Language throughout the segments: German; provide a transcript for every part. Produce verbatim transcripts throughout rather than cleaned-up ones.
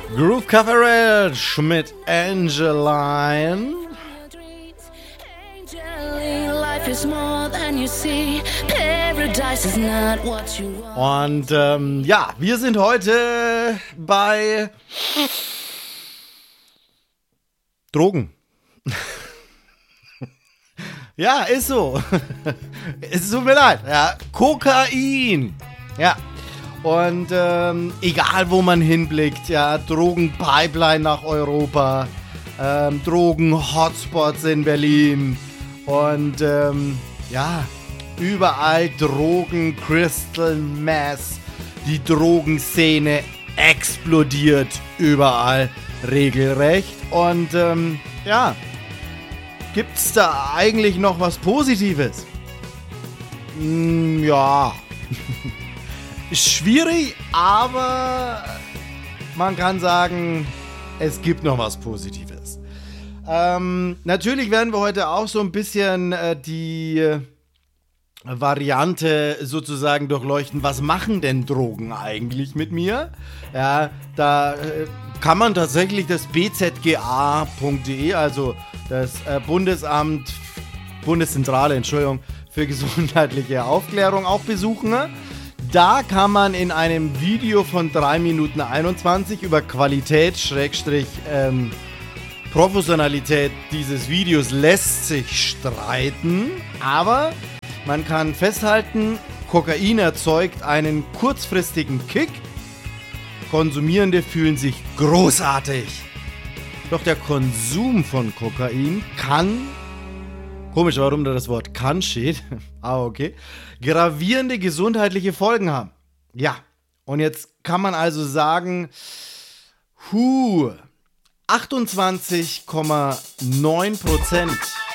Groove Coverage mit Angeline. Und ähm, ja, wir sind heute bei Drogen. Ja, ist so. Es tut mir leid. Ja, Kokain. Ja. Und ähm, egal wo man hinblickt, ja, Drogenpipeline nach Europa, ähm, Drogen-Hotspots in Berlin und ähm, ja, überall Drogen, Crystal Meth, die Drogenszene explodiert überall regelrecht. Und ähm, ja, gibt's da eigentlich noch was Positives? Mm, ja. Schwierig, aber man kann sagen, es gibt noch was Positives. Ähm, natürlich werden wir heute auch so ein bisschen äh, die äh, Variante sozusagen durchleuchten. Was machen denn Drogen eigentlich mit mir? Ja, da äh, kann man tatsächlich das b z g a punkt d e, also das äh, Bundesamt, Bundeszentrale, Entschuldigung, für gesundheitliche Aufklärung auch besuchen. Da kann man in einem Video von drei Minuten einundzwanzig über Qualität, Schrägstrich, ähm, Professionalität dieses Videos lässt sich streiten, aber man kann festhalten, Kokain erzeugt einen kurzfristigen Kick, Konsumierende fühlen sich großartig. Doch der Konsum von Kokain kann, komisch, warum da das Wort kann steht, aber okay, gravierende gesundheitliche Folgen haben. Ja, und jetzt kann man also sagen, hu, achtundzwanzig Komma neun Prozent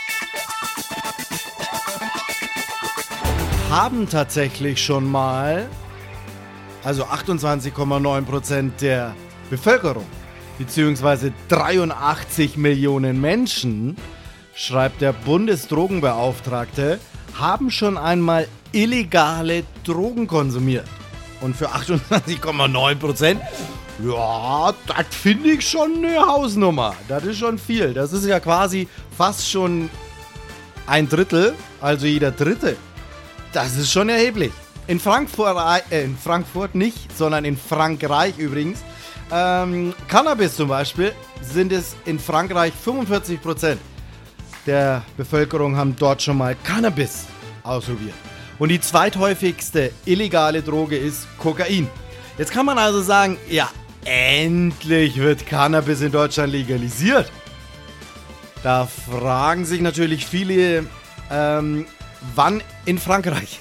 haben tatsächlich schon mal, also achtundzwanzig Komma neun Prozent der Bevölkerung, beziehungsweise dreiundachtzig Millionen Menschen, schreibt der Bundesdrogenbeauftragte, haben schon einmal illegale Drogen konsumiert. Und für achtundzwanzig Komma neun Prozent, ja, das finde ich schon eine Hausnummer. Das ist schon viel. Das ist ja quasi fast schon ein Drittel, also jeder Dritte. Das ist schon erheblich. In Frankfurt, äh, in Frankfurt nicht, sondern in Frankreich übrigens. Ähm, Cannabis zum Beispiel sind es in Frankreich fünfundvierzig Prozent der Bevölkerung haben dort schon mal Cannabis ausprobiert. Und die zweithäufigste illegale Droge ist Kokain. Jetzt kann man also sagen, ja, endlich wird Cannabis in Deutschland legalisiert. Da fragen sich natürlich viele, ähm, wann in Frankreich?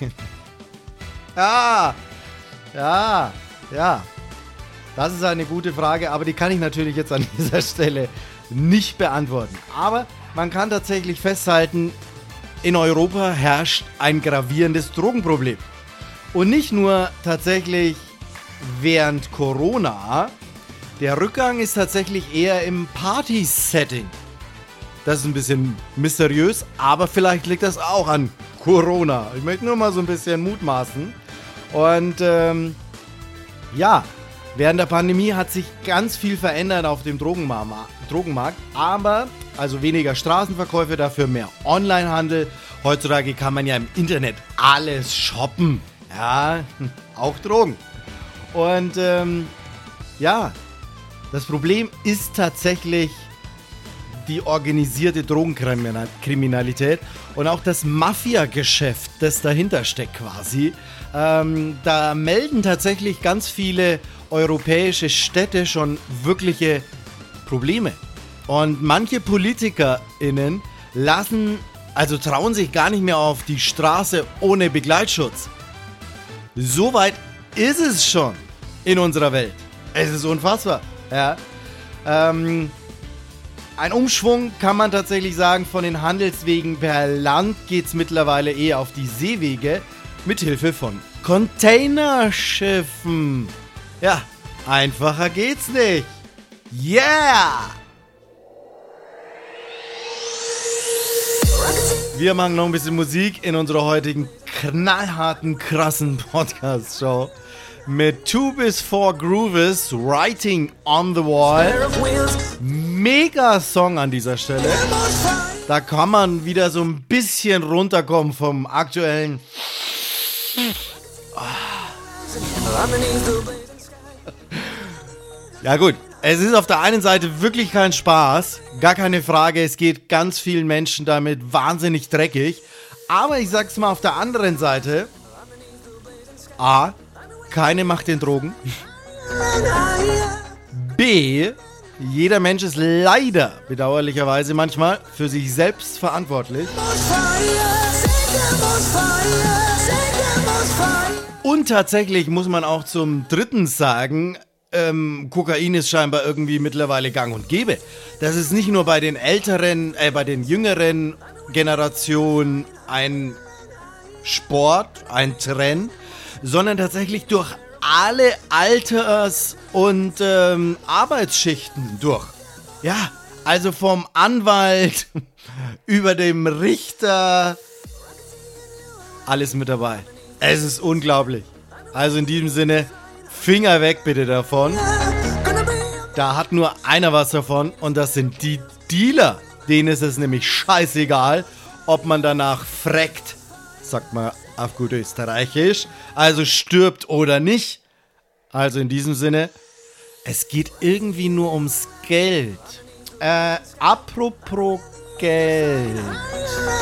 Ja, ja, ja. Das ist eine gute Frage, aber die kann ich natürlich jetzt an dieser Stelle nicht beantworten. Aber man kann tatsächlich festhalten, in Europa herrscht ein gravierendes Drogenproblem. Und nicht nur tatsächlich während Corona, der Rückgang ist tatsächlich eher im Party-Setting. Das ist ein bisschen mysteriös, aber vielleicht liegt das auch an Corona. Ich möchte nur mal so ein bisschen mutmaßen. Und ähm, ja, während der Pandemie hat sich ganz viel verändert auf dem Drogenmarkt, Drogenmarkt, aber also weniger Straßenverkäufe, dafür mehr Onlinehandel. Heutzutage kann man ja im Internet alles shoppen, ja, auch Drogen. Und ähm, ja, das Problem ist tatsächlich die organisierte Drogenkriminalität und auch das Mafia-Geschäft, das dahinter steckt quasi. Ähm, da melden tatsächlich ganz viele europäische Städte schon wirkliche Probleme. Und manche PolitikerInnen lassen, also trauen sich gar nicht mehr auf die Straße ohne Begleitschutz. Soweit ist es schon in unserer Welt. Es ist unfassbar. Ja. Ähm, ein Umschwung kann man tatsächlich sagen, von den Handelswegen per Land geht es mittlerweile eher auf die Seewege mit Hilfe von Containerschiffen. Ja, einfacher geht's nicht. Yeah! Wir machen noch ein bisschen Musik in unserer heutigen knallharten, krassen Podcast-Show. mit Two bis Four Grooves, Writing on the Wall. Mega Song an dieser Stelle. Da kann man wieder so ein bisschen runterkommen vom aktuellen. Ja gut, es ist auf der einen Seite wirklich kein Spaß, gar keine Frage, es geht ganz vielen Menschen damit wahnsinnig dreckig. Aber ich sag's mal auf der anderen Seite, A, keine Macht den Drogen. B, jeder Mensch ist leider, bedauerlicherweise manchmal, für sich selbst verantwortlich. Und tatsächlich muss man auch zum Dritten sagen, ähm, Kokain ist scheinbar irgendwie mittlerweile gang und gäbe. Das ist nicht nur bei den älteren, äh, bei den jüngeren Generationen ein Sport, ein Trend, sondern tatsächlich durch alle Alters- und ähm, Arbeitsschichten durch. Ja, also vom Anwalt über dem Richter, alles mit dabei. Es ist unglaublich. Also in diesem Sinne, Finger weg bitte davon. Da hat nur einer was davon und das sind die Dealer. Denen ist es nämlich scheißegal, ob man danach freckt, sagt man auf gut Österreichisch, also stirbt oder nicht. Also in diesem Sinne, es geht irgendwie nur ums Geld. Äh, apropos Geld.